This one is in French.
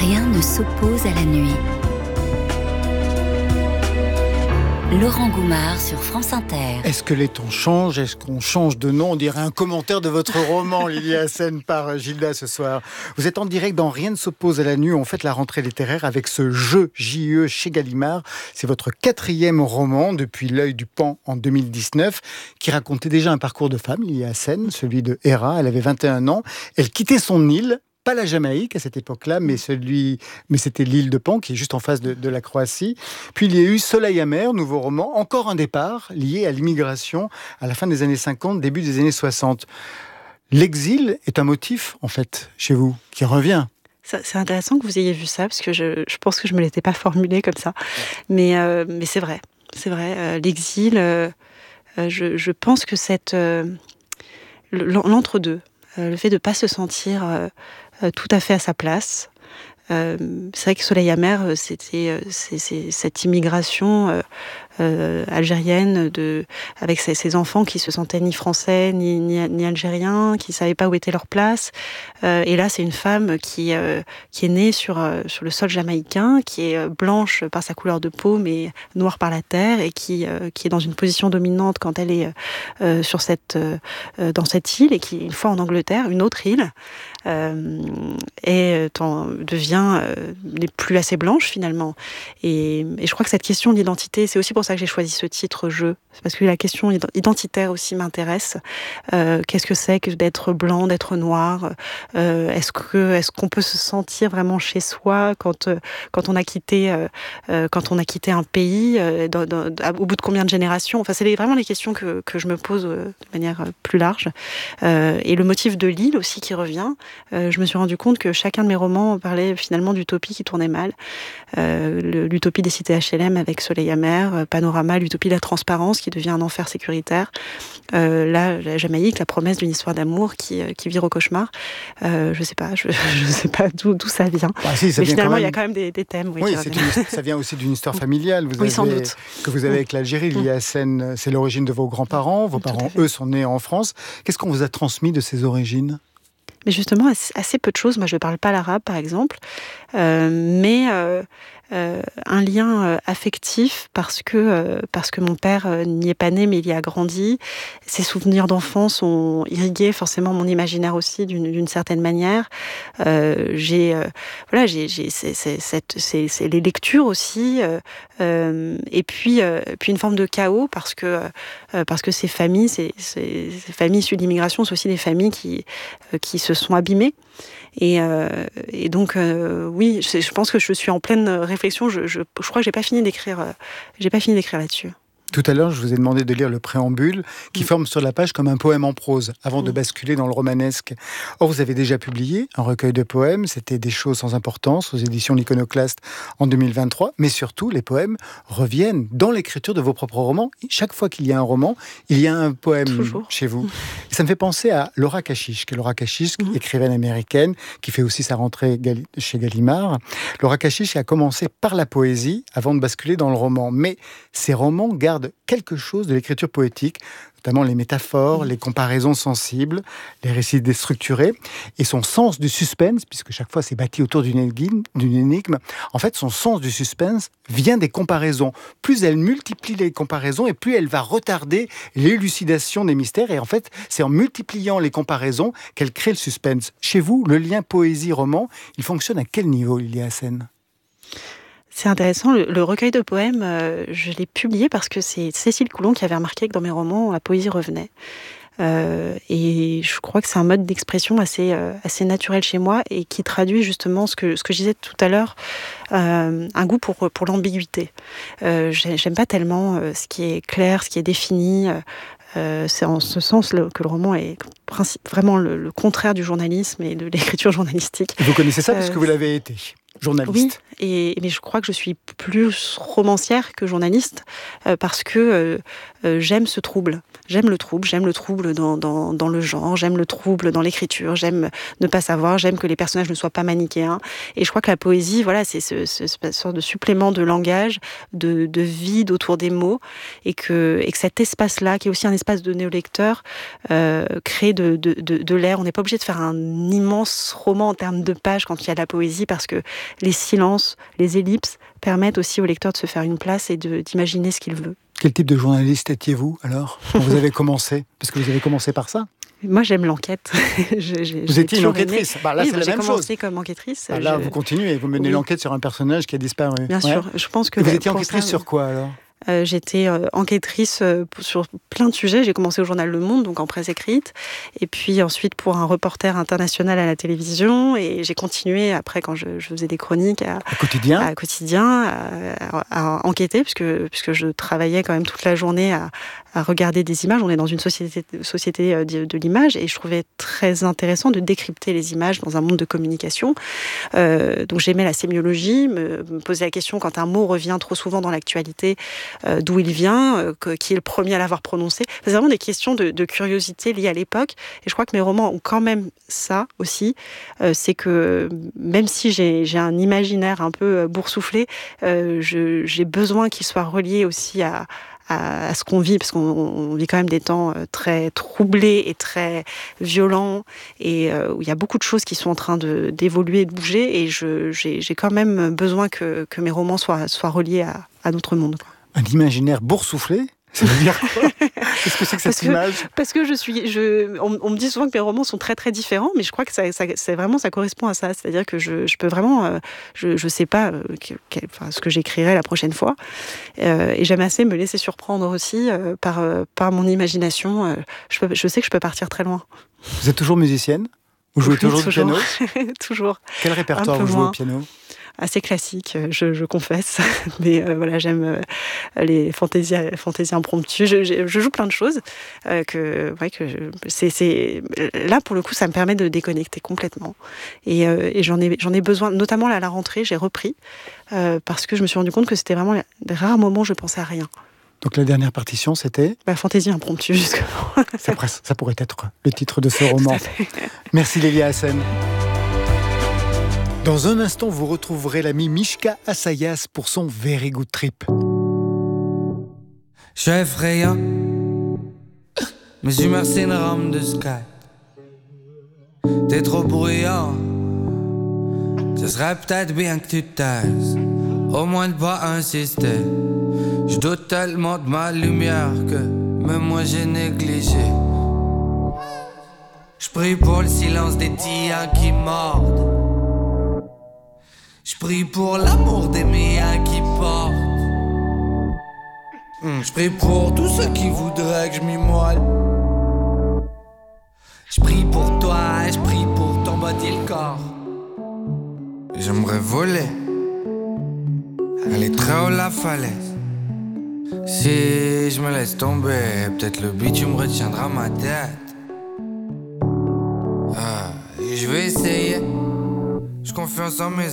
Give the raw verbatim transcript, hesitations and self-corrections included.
Rien ne s'oppose à la nuit. Laurent Goumard sur France Inter. Est-ce que les temps changent ? Est-ce qu'on change de nom ? On dirait un commentaire de votre roman, Lily Hassen, par Gilda ce soir. Vous êtes en direct dans Rien ne s'oppose à la nuit. On fête la rentrée littéraire avec ce jeu J E chez Gallimard. C'est votre quatrième roman depuis L'œil du Pan en deux mille dix-neuf, qui racontait déjà un parcours de femme, Lily Hassen, celui de Héra. Elle avait vingt et un ans. Elle quittait son île. Pas la Jamaïque à cette époque-là, mais, celui, mais c'était l'île de Pan, qui est juste en face de, de la Croatie. Puis il y a eu Soleil amer, nouveau roman, encore un départ lié à l'immigration à la fin des années cinquante, début des années soixante. L'exil est un motif, en fait, chez vous, qui revient. C'est intéressant que vous ayez vu ça, parce que je, je pense que je ne me l'étais pas formulé comme ça. Mais, euh, mais c'est vrai, c'est vrai. Euh, l'exil, euh, je, je pense que cette, euh, l'entre-deux, euh, le fait de ne pas se sentir... Euh, tout à fait à sa place. Euh, c'est vrai que Soleil amer, c'était c'est, c'est cette immigration euh, euh, algérienne de, avec ses, ses enfants qui se sentaient ni français ni, ni, ni algériens, qui ne savaient pas où était leur place. Euh, et là, c'est une femme qui, euh, qui est née sur, euh, sur le sol jamaïcain, qui est blanche par sa couleur de peau, mais noire par la terre, et qui, euh, qui est dans une position dominante quand elle est euh, sur cette, euh, dans cette île, et qui, une fois en Angleterre, une autre île, euh, et en, devient euh, n'est plus assez blanche finalement. Et, et je crois que cette question d'identité, c'est aussi pour ça que j'ai choisi ce titre jeu. C'est parce que la question identitaire aussi m'intéresse. Euh, qu'est-ce que c'est que d'être blanc, d'être noir ? euh, Est-ce que est-ce qu'on peut se sentir vraiment chez soi quand quand on a quitté euh, quand on a quitté un pays euh, dans, dans, au bout de combien de générations ? Enfin, c'est les, vraiment les questions que que je me pose euh, de manière plus large. Euh, et le motif de l'île aussi qui revient. Euh, je me suis rendu compte que chacun de mes romans parlait finalement d'utopie qui tournait mal. Euh, le, l'utopie des cités H L M avec Soleil amer, euh, Panorama, l'utopie de la transparence qui devient un enfer sécuritaire. Euh, là, la Jamaïque, la promesse d'une histoire d'amour qui, euh, qui vire au cauchemar. Euh, je sais pas, je, je sais pas d'où, d'où ça vient. Ah, si, ça Mais vient finalement, même... il y a quand même des, des thèmes. Oui, oui, c'est une, ça vient aussi d'une histoire familiale. Vous oui, avez, sans doute. Que vous avez avec l'Algérie. Lily Hassen, c'est l'origine de vos grands-parents. Vos parents, eux, sont nés en France. Qu'est-ce qu'on vous a transmis de ces origines ? Mais justement, assez peu de choses. Moi, je ne parle pas l'arabe, par exemple. Euh, mais euh, euh, un lien euh, affectif parce que, euh, parce que mon père euh, n'y est pas né, mais il y a grandi. Ses souvenirs d'enfance ont irrigué forcément mon imaginaire aussi, d'une, d'une certaine manière. Euh, j'ai, euh, voilà, j'ai, j'ai, c'est, c'est, c'est, c'est, c'est les lectures aussi. Euh, euh, et puis, euh, puis une forme de chaos parce que, euh, parce que ces familles, ces, ces, ces familles issues de l'immigration, sont aussi des familles qui, euh, qui se sont abîmées. Et, euh, et donc, euh, oui, je, je pense que je suis en pleine réflexion. Je, je, je crois que j'ai pas fini d'écrire. Euh, j'ai pas fini d'écrire là-dessus. Tout à l'heure, je vous ai demandé de lire le préambule qui mmh. forme sur la page comme un poème en prose avant mmh. de basculer dans le romanesque. Or, vous avez déjà publié un recueil de poèmes, c'était Des choses sans importance aux éditions L'Iconoclaste en deux mille vingt-trois, mais surtout, les poèmes reviennent dans l'écriture de vos propres romans. Chaque fois qu'il y a un roman, il y a un poème Toujours. Chez vous. Et ça me fait penser à Laura Kaschisch, qui est Laura Kaschisch, mmh. écrivaine américaine, qui fait aussi sa rentrée chez Gallimard. Laura Kaschisch a commencé par la poésie avant de basculer dans le roman. Mais ces romans gardent quelque chose de l'écriture poétique, notamment les métaphores, les comparaisons sensibles, les récits déstructurés, et son sens du suspense, puisque chaque fois c'est bâti autour d'une énigme, d'une énigme. En fait, son sens du suspense vient des comparaisons. Plus elle multiplie les comparaisons, et plus elle va retarder l'élucidation des mystères. Et en fait, c'est en multipliant les comparaisons qu'elle crée le suspense. Chez vous, le lien poésie-roman, il fonctionne à quel niveau, Lily Hassen ? C'est intéressant, le, le recueil de poèmes, euh, je l'ai publié parce que c'est Cécile Coulon qui avait remarqué que dans mes romans, la poésie revenait. Euh, et je crois que c'est un mode d'expression assez, euh, assez naturel chez moi et qui traduit justement ce que, ce que je disais tout à l'heure, euh, un goût pour, pour l'ambiguïté. Euh, j'aime pas tellement euh, ce qui est clair, ce qui est défini. Euh, c'est en ce sens le, que le roman est vraiment le, le contraire du journalisme et de l'écriture journalistique. Vous connaissez ça parce euh, que vous l'avez été journaliste. Oui, et, mais je crois que je suis plus romancière que journaliste euh, parce que euh, euh, j'aime ce trouble. J'aime le trouble, j'aime le trouble dans, dans, dans le genre, j'aime le trouble dans l'écriture, j'aime ne pas savoir, j'aime que les personnages ne soient pas manichéens. Et je crois que la poésie, voilà, c'est ce, ce, ce sorte de supplément de langage, de, de vide autour des mots, et que, et que cet espace-là, qui est aussi un espace de néolecteur, euh, crée de, de, de, de l'air. On n'est pas obligé de faire un immense roman en termes de pages quand il y a de la poésie, parce que les silences, les ellipses permettent aussi au lecteur de se faire une place et de, d'imaginer ce qu'il veut. Quel type de journaliste étiez-vous alors, quand vous avez commencé? Parce que vous avez commencé par ça. Moi, j'aime l'enquête. je, j'ai, vous j'ai étiez une enquêtrice. Bah, là, oui, c'est la j'ai même commencé chose. comme enquêtrice. Bah, là, je... vous continuez. Vous menez oui. l'enquête sur un personnage qui a disparu. Bien ouais. sûr. Je pense que Et vous étiez enquêtrice ça, sur quoi alors? Euh, j'étais euh, enquêtrice euh, sur plein de sujets. J'ai commencé au journal Le Monde, donc en presse écrite, et puis ensuite pour un reporter international à la télévision, et j'ai continué après quand je, je faisais des chroniques à, à quotidien, à, quotidien à, à, à enquêter, puisque, puisque je travaillais quand même toute la journée à, à regarder des images. On est dans une société, société de, de l'image, et je trouvais très intéressant de décrypter les images dans un monde de communication. Euh, donc j'aimais la sémiologie, me, me poser la question quand un mot revient trop souvent dans l'actualité, Euh, d'où il vient, euh, que, qui est le premier à l'avoir prononcé. C'est vraiment des questions de, de curiosité liées à l'époque. Et je crois que mes romans ont quand même ça aussi. Euh, c'est que même si j'ai, j'ai un imaginaire un peu boursouflé, euh, je, j'ai besoin qu'il soit relié aussi à, à, à ce qu'on vit, parce qu'on on vit quand même des temps très troublés et très violents, et euh, où il y a beaucoup de choses qui sont en train de, d'évoluer et de bouger. Et je, j'ai, j'ai quand même besoin que, que mes romans soient, soient reliés à, à notre monde, quoi. Un imaginaire boursouflé? Ça veut dire quoi? Qu'est-ce que c'est que cette parce image que, Parce que je suis, je, on, on me dit souvent que mes romans sont très très différents, mais je crois que ça, ça, c'est vraiment, ça correspond à ça. C'est-à-dire que je, je peux vraiment, euh, je, je sais pas euh, que, que, enfin, ce que j'écrirai la prochaine fois, euh, et j'aime assez me laisser surprendre aussi euh, par euh, par mon imagination. Euh, je, peux, je sais que je peux partir très loin. Vous êtes toujours musicienne? Vous jouez oui, toujours, toujours du piano? Toujours. Quel répertoire vous jouez au piano? Assez classique, je, je confesse, mais euh, voilà, j'aime euh, les fantaisies, fantaisies impromptues. Je, je, je joue plein de choses euh, que, ouais, que je, c'est, c'est là pour le coup, ça me permet de déconnecter complètement. Et, euh, et j'en ai, j'en ai besoin, notamment là, à la rentrée, j'ai repris euh, parce que je me suis rendu compte que c'était vraiment des rares moments où je pensais à rien. Donc la dernière partition, c'était bah, Fantaisie impromptue, justement. ça, ça pourrait être le titre de ce roman. Merci Lélia Hassen. Dans un instant, vous retrouverez l'ami Mishka Assayas pour son Very Good Trip. Je suis effrayant. Mes humeurs, c'est une rame de skate. T'es trop bruyant. Ce serait peut-être bien que tu te taises. Au moins de pas insister. Je doute tellement de ma lumière que même moi j'ai négligé. Je prie pour le silence des tiens qui mordent. Je prie pour l'amour des miens qui portent. mmh, Je prie pour tous ceux qui voudraient que je m'immoile. Je prie pour toi, je prie pour ton body et le corps. J'aimerais voler, aller très haut la falaise. Si je me laisse tomber, peut-être le bitume retiendra ma tête. Ah, et je vais essayer. Je confiance en mes